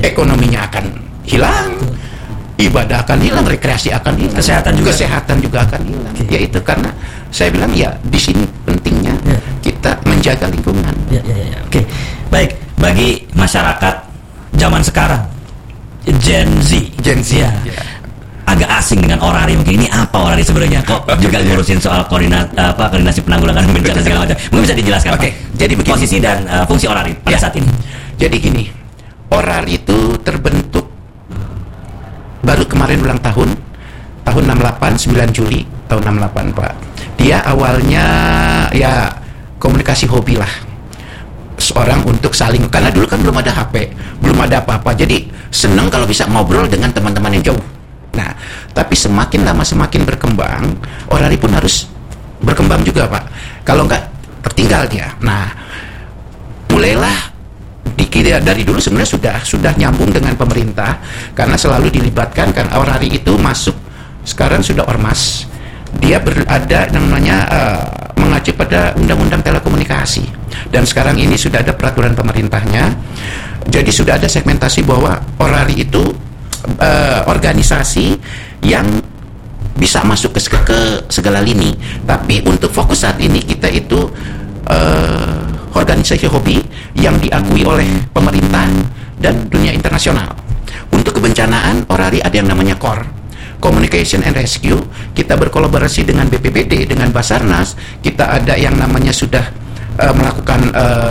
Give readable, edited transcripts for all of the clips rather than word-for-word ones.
ekonominya akan hilang, ibadah akan hilang, rekreasi akan hilang, kesehatan juga akan hilang. Ya itu karena saya bilang ya di sini pentingnya kita menjaga lingkungan. Oke. Baik, bagi masyarakat zaman sekarang Gen Z ya. Agak asing dengan orari. Mungkin ini apa orari sebenarnya? Kok juga ngurusin soal koordinasi penanggulangan bencana segala macam. Mungkin bisa dijelaskan Pak? Jadi begini, posisi dan fungsi orari pada saat ini. Jadi gini, orari itu terbentuk baru kemarin ulang tahun 68, 9 Juli tahun 68 Pak. Dia awalnya ya komunikasi hobi lah, seorang untuk saling, karena dulu kan belum ada HP, belum ada apa-apa, jadi senang kalau bisa ngobrol dengan teman-teman yang jauh. Nah, tapi semakin lama semakin berkembang, orari pun harus berkembang juga Pak, kalau enggak tertinggal dia. Nah, mulailah dari dulu sebenarnya sudah nyambung dengan pemerintah, karena selalu dilibatkan, kan orari itu masuk, sekarang sudah ormas, dia ada namanya mengacu pada undang-undang telekomunikasi, dan sekarang ini sudah ada peraturan pemerintahnya. Jadi sudah ada segmentasi bahwa orari itu organisasi yang bisa masuk ke segala lini. Tapi untuk fokus saat ini kita itu organisasi hobi yang diakui oleh pemerintah dan dunia internasional. Untuk kebencanaan, orari ada yang namanya CORE, Communication and Rescue. Kita berkolaborasi dengan BPBD, dengan Basarnas. Kita ada yang namanya sudah melakukan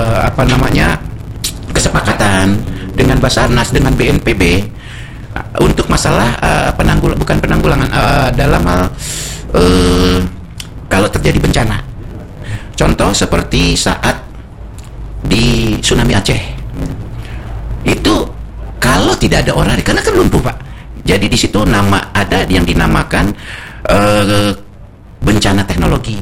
kesepakatan dengan Basarnas, dengan BNPB untuk masalah penanggulangan dalam hal kalau terjadi bencana. Contoh seperti saat di tsunami Aceh, itu kalau tidak ada orari, karena kan lumpuh Pak, jadi di situ ada yang dinamakan bencana teknologi.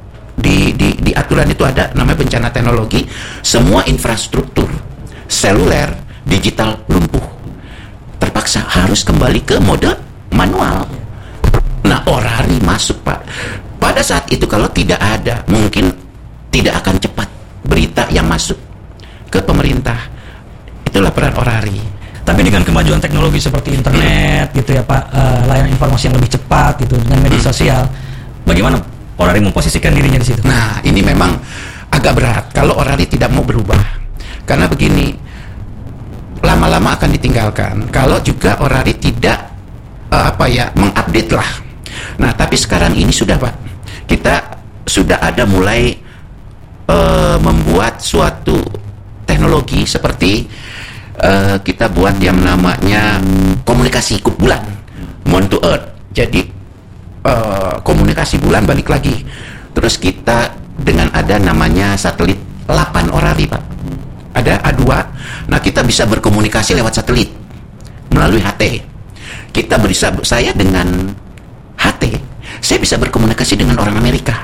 Di aturan itu ada namanya bencana teknologi. Semua infrastruktur seluler digital lumpuh, terpaksa harus kembali ke mode manual. Nah, orari masuk Pak. Pada saat itu kalau tidak ada, mungkin tidak akan cepat berita yang masuk ke pemerintah. Itulah peran orari. Tapi dengan kemajuan teknologi seperti internet gitu ya Pak, layanan informasi yang lebih cepat gitu dengan media sosial, bagaimana orari memposisikan dirinya di situ? Nah, ini memang agak berat kalau orari tidak mau berubah. Karena begini, lama-lama akan ditinggalkan kalau juga orari tidak mengupdate lah. Nah, tapi sekarang ini sudah Pak, kita sudah ada mulai membuat suatu teknologi seperti kita buat yang namanya komunikasi ikut bulan, Moon to Earth. Jadi komunikasi bulan balik lagi. Terus kita dengan ada namanya satelit 8 orari Pak, ada A2. Nah, kita bisa berkomunikasi lewat satelit melalui HT. Saya dengan HT, saya bisa berkomunikasi dengan orang Amerika.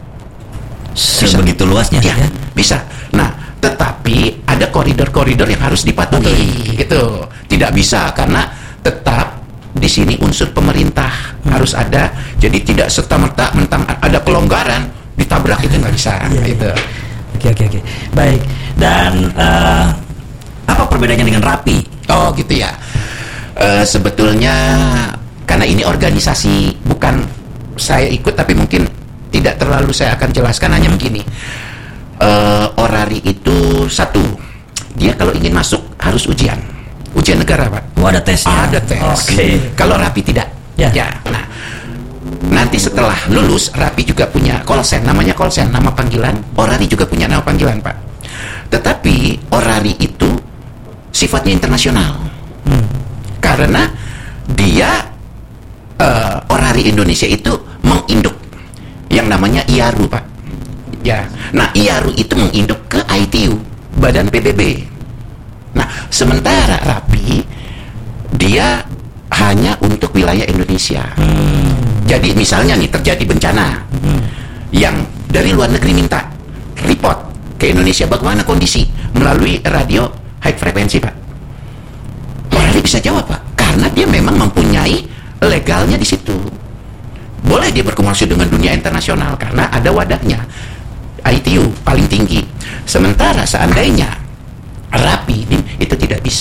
Sebegitu luasnya ya? Bisa. Nah, tetapi ada koridor-koridor yang harus dipatuhi gitu. Tidak bisa, karena tetap di sini unsur pemerintah harus ada. Jadi tidak serta-merta mentang ada kelonggaran ditabrak, itu nggak bisa. Gitu. Oke. Baik. Dan apa perbedaannya dengan RAPI? Oh gitu ya. Sebetulnya karena ini organisasi, bukan saya ikut, tapi mungkin tidak terlalu saya akan jelaskan, hanya begini. Orari itu satu, dia kalau ingin masuk harus ujian negara Pak. Oh, ada tesnya. Ada tes. Okay. Kalau RAPI tidak. Ya. Nah, nanti setelah lulus, RAPI juga punya kolsen, namanya kolsen, nama panggilan. Orari juga punya nama panggilan Pak. Tetapi orari itu sifatnya internasional. Karena dia orari Indonesia itu menginduk yang namanya IARU Pak. Ya. Nah, IARU itu menginduk ke ITU, Badan PBB. Nah, sementara RAPI dia hanya untuk wilayah Indonesia. Jadi misalnya nih terjadi bencana, yang dari luar negeri minta report ke Indonesia bagaimana kondisi melalui radio high frekuensi Pak. Orari bisa jawab Pak, karena dia memang mempunyai legalnya di situ. Boleh dia berkomunikasi dengan dunia internasional karena ada wadahnya, ITU paling tinggi. Sementara seandainya RAPI itu tidak bisa.